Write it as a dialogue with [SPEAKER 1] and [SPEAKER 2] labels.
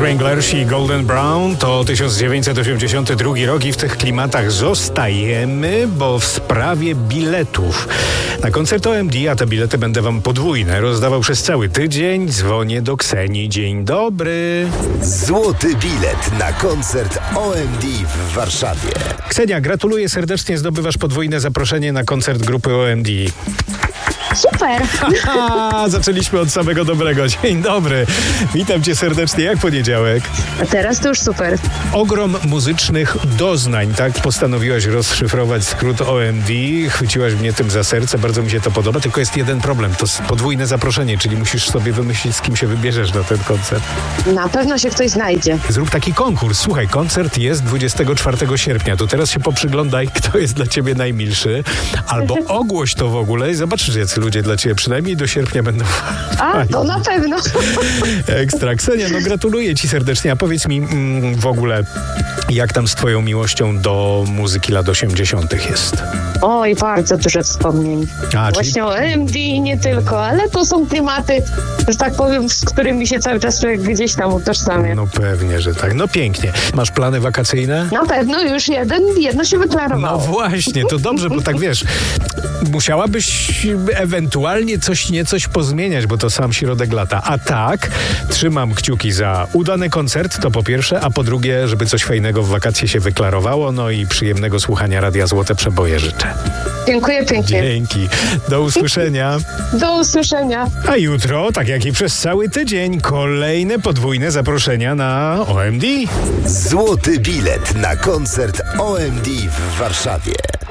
[SPEAKER 1] Stranglers i Golden Brown to 1982 rok i w tych klimatach zostajemy, bo w sprawie biletów. Na koncert OMD, a te bilety będę wam podwójne rozdawał przez cały tydzień. Dzwonię do Ksenii. Dzień dobry.
[SPEAKER 2] Złoty bilet na koncert OMD w Warszawie.
[SPEAKER 1] Ksenia, gratuluję serdecznie, zdobywasz podwójne zaproszenie na koncert grupy OMD.
[SPEAKER 3] Super!
[SPEAKER 1] Zaczęliśmy od samego dobrego. Dzień dobry. Witam cię serdecznie. Jak poniedziałek?
[SPEAKER 3] A teraz to już super.
[SPEAKER 1] Ogrom muzycznych doznań, tak? Postanowiłaś rozszyfrować skrót OMD. Chwyciłaś mnie tym za serce. Bardzo mi się to podoba. Tylko jest jeden problem. To podwójne zaproszenie, czyli musisz sobie wymyślić, z kim się wybierzesz na ten koncert.
[SPEAKER 3] Na pewno się ktoś znajdzie.
[SPEAKER 1] Zrób taki konkurs. Słuchaj, koncert jest 24 sierpnia. To teraz się poprzyglądaj, kto jest dla ciebie najmilszy. Albo ogłoś to w ogóle i zobaczysz, jacy ludzie dla ciebie przynajmniej do sierpnia będą.
[SPEAKER 3] A, to na pewno.
[SPEAKER 1] Ekstra. Ksenia, no gratuluję ci serdecznie. A powiedz mi w ogóle, jak tam z twoją miłością do muzyki lat 80. jest?
[SPEAKER 3] Oj, bardzo dużo wspomnień. Właśnie o OMD i nie tylko, ale to są klimaty, że tak powiem, z którymi się cały czas człowiek gdzieś tam utożsamia.
[SPEAKER 1] No pewnie, że tak. No pięknie. Masz plany wakacyjne?
[SPEAKER 3] Na pewno już jedno się wyklarowało.
[SPEAKER 1] No właśnie, to dobrze, bo tak wiesz, musiałabyś ewentualnie coś pozmieniać, bo to sam środek lata. A tak, trzymam kciuki za udany koncert, to po pierwsze, a po drugie, żeby coś fajnego w wakacje się wyklarowało, no i przyjemnego słuchania Radia Złote Przeboje życzę.
[SPEAKER 3] Dziękuję pięknie.
[SPEAKER 1] Dzięki. Do usłyszenia.
[SPEAKER 3] Do usłyszenia.
[SPEAKER 1] A jutro, tak jak i przez cały tydzień, kolejne podwójne zaproszenia na OMD.
[SPEAKER 2] Złoty bilet na koncert OMD w Warszawie.